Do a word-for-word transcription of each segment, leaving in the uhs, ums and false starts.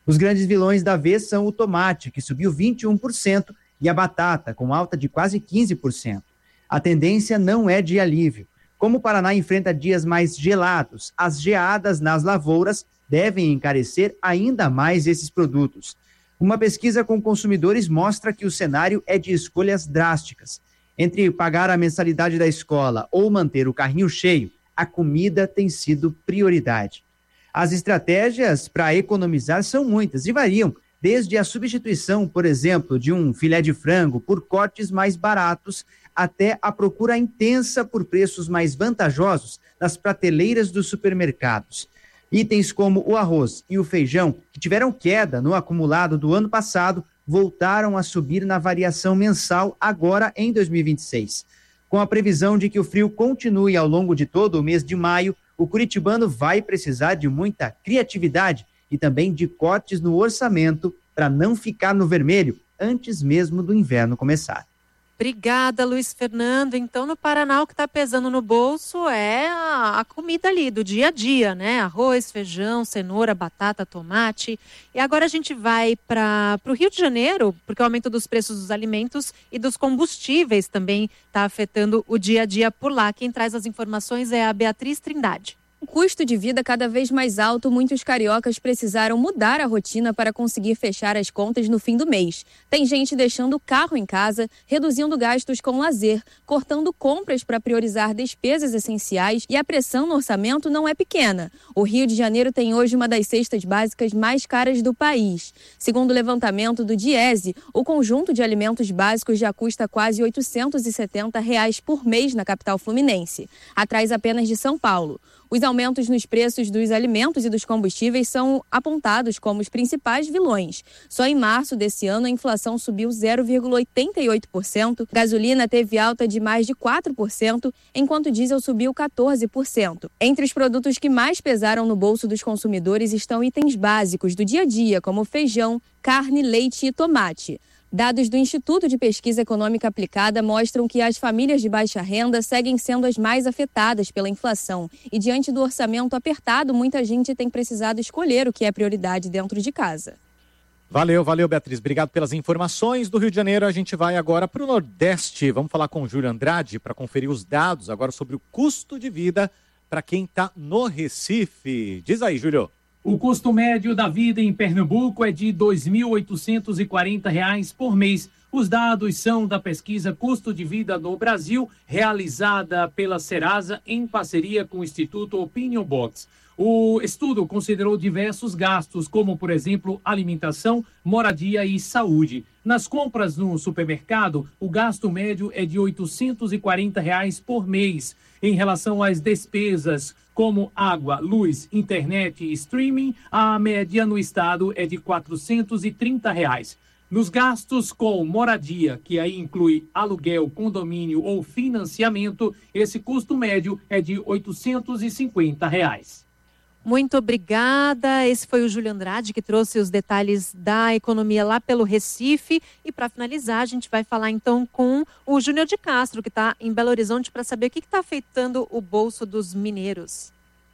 Os grandes vilões da vez são o tomate, que subiu vinte e um por cento, e a batata, com alta de quase quinze por cento. A tendência não é de alívio. Como o Paraná enfrenta dias mais gelados, as geadas nas lavouras devem encarecer ainda mais esses produtos. Uma pesquisa com consumidores mostra que o cenário é de escolhas drásticas. Entre pagar a mensalidade da escola ou manter o carrinho cheio, a comida tem sido prioridade. As estratégias para economizar são muitas e variam, desde a substituição, por exemplo, de um filé de frango por cortes mais baratos, até a procura intensa por preços mais vantajosos nas prateleiras dos supermercados. Itens como o arroz e o feijão, que tiveram queda no acumulado do ano passado, voltaram a subir na variação mensal agora em dois mil e vinte e seis. Com a previsão de que o frio continue ao longo de todo o mês de maio, o curitibano vai precisar de muita criatividade e também de cortes no orçamento para não ficar no vermelho antes mesmo do inverno começar. Obrigada, Luiz Fernando. Então, no Paraná, o que está pesando no bolso é a, a comida ali do dia a dia, né? Arroz, feijão, cenoura, batata, tomate. E agora a gente vai para o Rio de Janeiro, porque o aumento dos preços dos alimentos e dos combustíveis também está afetando o dia a dia por lá. Quem traz as informações é a Beatriz Trindade. O custo de vida cada vez mais alto, muitos cariocas precisaram mudar a rotina para conseguir fechar as contas no fim do mês. Tem gente deixando o carro em casa, reduzindo gastos com lazer, cortando compras para priorizar despesas essenciais e a pressão no orçamento não é pequena. O Rio de Janeiro tem hoje uma das cestas básicas mais caras do país. Segundo o levantamento do Diese, o conjunto de alimentos básicos já custa quase oitocentos e setenta reais por mês na capital fluminense, atrás apenas de São Paulo. Os aumentos nos preços dos alimentos e dos combustíveis são apontados como os principais vilões. Só em março desse ano a inflação subiu zero vírgula oitenta e oito por cento, gasolina teve alta de mais de quatro por cento, enquanto o diesel subiu quatorze por cento. Entre os produtos que mais pesaram no bolso dos consumidores estão itens básicos do dia a dia, como feijão, carne, leite e tomate. Dados do Instituto de Pesquisa Econômica Aplicada mostram que as famílias de baixa renda seguem sendo as mais afetadas pela inflação. E diante do orçamento apertado, muita gente tem precisado escolher o que é prioridade dentro de casa. Valeu, valeu, Beatriz. Obrigado pelas informações do Rio de Janeiro. A gente vai agora para o Nordeste. Vamos falar com o Júlio Andrade para conferir os dados agora sobre o custo de vida para quem está no Recife. Diz aí, Júlio. O custo médio da vida em Pernambuco é de dois mil oitocentos e quarenta reais por mês. Os dados são da pesquisa Custo de Vida no Brasil, realizada pela Serasa em parceria com o Instituto Opinion Box. O estudo considerou diversos gastos, como, por exemplo, alimentação, moradia e saúde. Nas compras no supermercado, o gasto médio é de oitocentos e quarenta reais por mês. Em relação às despesas, como água, luz, internet e streaming, a média no estado é de quatrocentos e trinta reais. Nos gastos com moradia, que aí inclui aluguel, condomínio ou financiamento, esse custo médio é de oitocentos e cinquenta reais. Muito obrigada. Esse foi o Júlio Andrade que trouxe os detalhes da economia lá pelo Recife. E para finalizar, a gente vai falar então com o Júnior de Castro, que está em Belo Horizonte, para saber o que está afetando o bolso dos mineiros.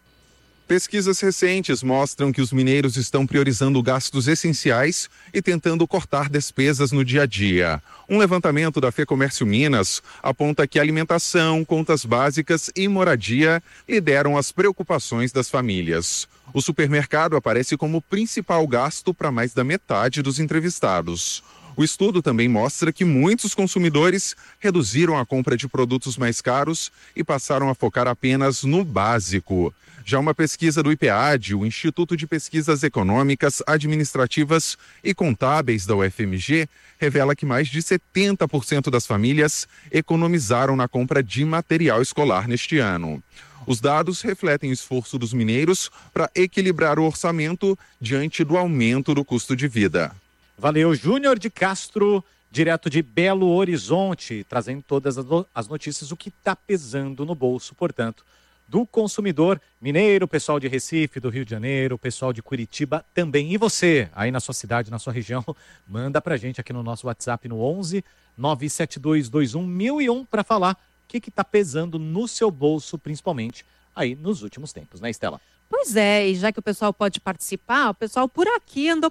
Pesquisas recentes mostram que os mineiros estão priorizando gastos essenciais e tentando cortar despesas no dia a dia. Um levantamento da FEComércio Minas aponta que alimentação, contas básicas e moradia lideram as preocupações das famílias. O supermercado aparece como o principal gasto para mais da metade dos entrevistados. O estudo também mostra que muitos consumidores reduziram a compra de produtos mais caros e passaram a focar apenas no básico. Já uma pesquisa do IPEAD, o Instituto de Pesquisas Econômicas, Administrativas e Contábeis da U F M G, revela que mais de setenta por cento das famílias economizaram na compra de material escolar neste ano. Os dados refletem o esforço dos mineiros para equilibrar o orçamento diante do aumento do custo de vida. Valeu, Júnior de Castro, direto de Belo Horizonte, trazendo todas as notícias, o que está pesando no bolso, portanto, do consumidor mineiro, pessoal de Recife, do Rio de Janeiro, pessoal de Curitiba também. E você, aí na sua cidade, na sua região, manda pra gente aqui no nosso WhatsApp no onze nove sete dois dois um mil e um para falar o que está pesando no seu bolso, principalmente aí nos últimos tempos, né, Estela? Pois é, e já que o pessoal pode participar, o pessoal por aqui andou